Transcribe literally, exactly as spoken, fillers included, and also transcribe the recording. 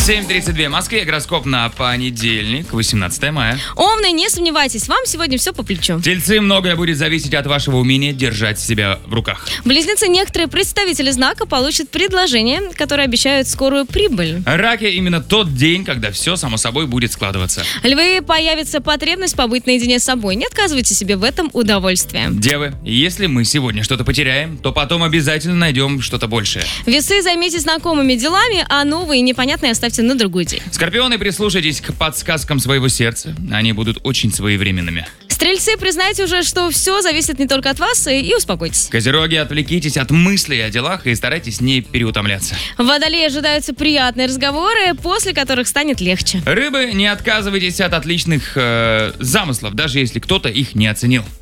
семь тридцать два в Москве. Гороскоп на понедельник, восемнадцатое мая. Овны, не сомневайтесь, вам сегодня все по плечу. Тельцы, многое будет зависеть от вашего умения держать себя в руках. Близнецы, некоторые представители знака получат предложения, которые обещают скорую прибыль. Раки, именно тот день, когда все само собой будет складываться. Львы, появится потребность побыть наедине с собой. Не отказывайте себе в этом удовольствии. Девы, если мы сегодня что-то потеряем, то потом обязательно найдем что-то большее. Весы, займитесь знакомыми делами, а новые и непонятные оставьте на другой день. Скорпионы, прислушайтесь к подсказкам своего сердца. Они будут очень своевременными. Стрельцы, признайте уже, что все зависит не только от вас, и, и успокойтесь. Козероги, отвлекитесь от мыслей о делах и старайтесь не переутомляться. Водолеи, ожидаются приятные разговоры, после которых станет легче. Рыбы, не отказывайтесь от отличных э, замыслов, даже если кто-то их не оценил.